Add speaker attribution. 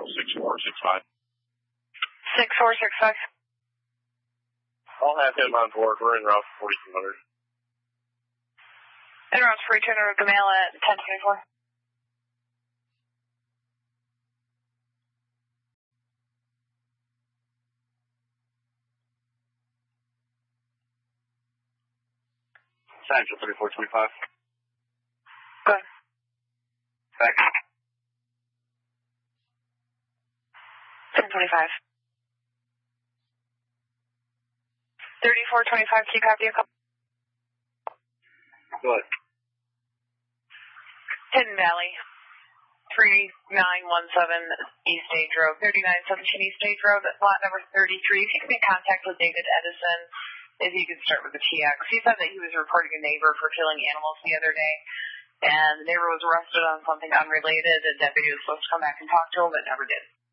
Speaker 1: 6465.
Speaker 2: 6465.
Speaker 1: I'll have him on board. We're en route 4200.
Speaker 2: En route 4200, Gamal at 1024.
Speaker 1: Central 3425.
Speaker 2: Go ahead.
Speaker 1: Back.
Speaker 2: 1025. 3425, can you copy a couple?
Speaker 1: Go ahead.
Speaker 2: Hidden Valley, 3917 East Stage Road, 3917 East Stage Road, lot number 33. If you can be in contact with David Edison, if you could start with the TX. He said that he was reporting a neighbor for killing animals the other day, and the neighbor was arrested on something unrelated. The deputy was supposed to come back and talk to him, but never did.